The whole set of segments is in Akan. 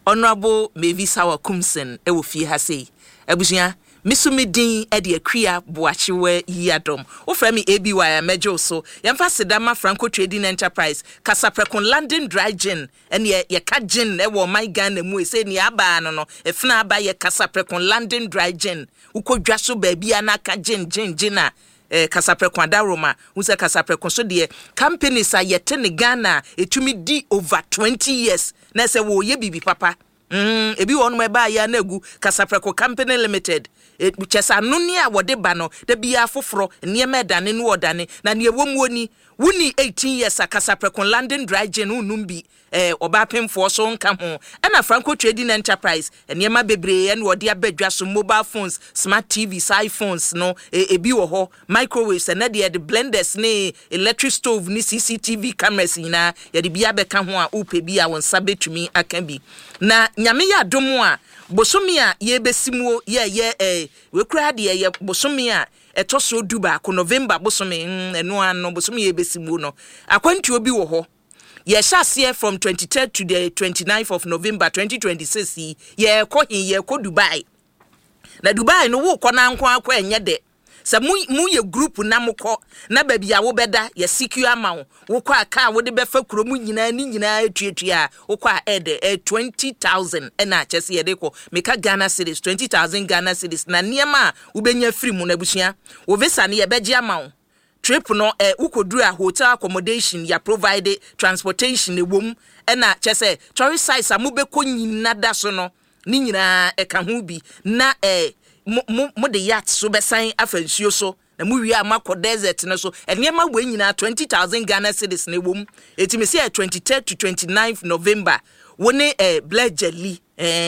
Honorable Mevisa Wakumsen ewo fie ha sei. Abusia Misumidin edi akria boachiwe yadom. Ofremi ABY mejo so. Yamfa sedama Franco Trading Enterprise. Kasaprekon London Dry Gin. And ye ka gin ewo my Ghana mu se ni aba no. Efna aba ye Kasaprekon London Dry Gin. Uko dwaso baby anaka gin. Kasaprekon Adaroma. Unse Kasaprekon so de companies are yet in Ghana. Etumi di over 20 years. Na se wo ye bibi papa. Ebi won me ba ya nagu Kasaprekon Company Limited. Chesa nuni a wode ba no da bia foforo niema dane no odane na ne ewomu oni wuni 18 years a Kasaprekon London Dry Gin unum bi oba pemfo so nka ho na Franco Trading Enterprise niema bebre na wode abadwa so mobile phones, smart TVs, iPhones no ebi wo ho microwaves na de blenders ne electric stove ni CCTV cameras ina ye de bia beka ho a upe bia won sabetumi aka bi na nyame ya domo a bosomi a ye besimuo ye we kura de ye bosomi a etoso duba ko November bosomi eno ano bosomi ye besimuo no akwantu obi wo ho ye shase from 23rd to the 29th of November 2026 ye ko Dubai na Dubai no wo ko na nko akwa enye de sa mu ye group na mokọ na ba bia wo beda ye secure ama wo kwa aka wo de befa kuro mu nyina etuatua wo kwa ede 20,000 na chese ye de ko meka Ghana cedis 20,000 Ghana cedis na niema wo benya free mu na busua wo visa ne ye beje ama trip no ukoduru a hotel accommodation ya provide transportation ewom na chese tourist sites amubeko nyina da so no ni nyina eka ho bi na mo de yacht so besan afansuo so na mu wi amako desert no so enema we nyina 20,000 Ghana cedis na ewom etimi se 23rd to 29th November woni black jelly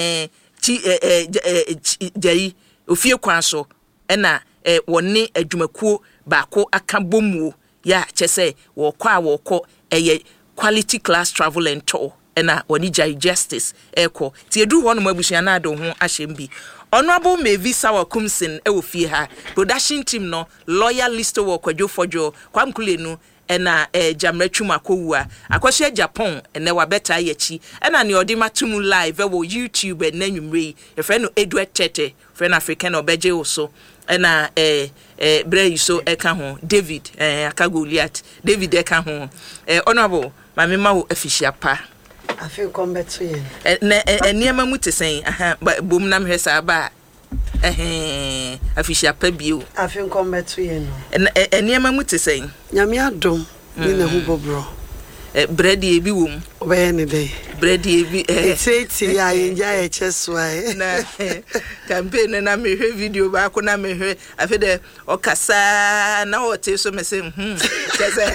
jai ofie kwan so na woni adwumakuo baako aka bomuo ya chese wo kwa quality class travel and tour na woni jai justice eko ti edu ho no mabusua na ado ho ahyembi Honorable Mevisa Wakumsen ewo fie ha production team no lawyer listo wo kwadwofojo kwamkulenu na jamretwum akowua akwahye Japan na wabeta yechi na ne odi matum live ewo YouTube na nwumre e friend no Edward Tete friend African obeje oso na Bray so eka ho David Akagoliat David eka ho honorable mamema wo official pa afi kombeto yen niema mutesen bom nam hwesa ba official pa bio afi kombeto yen niema mutesen nyame adom ni na hubobro bread e bi wom obe ne dey bread e bi eteti ya yenja e cheswa na campaign na me hwe video ba ko na me hwe afi de okasa na ote so me se keze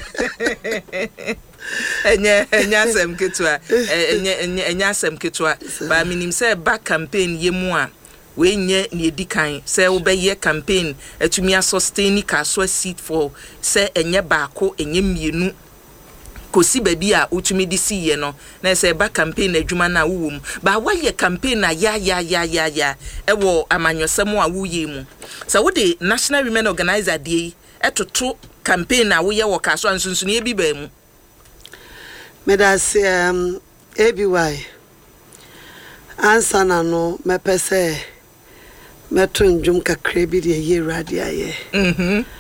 enya sem ketwa enya sem ketwa ba minim se back campaign yemu a we nye ne edikan se wo be ye campaign atumi a sustain ka so seat for se enye baako enye mienu kosi baby a utumi di si ye no na se ba campaign adwuma na wowom ba wa ye campaign na ya ewo amanyosem a woye mu so wo de National Women Organizer dey etoto campaign na wo ye wo ka so ansunsun ye bi ba mu medas ABY ansana no mepese meto ndwum kakra bi de ye radio aye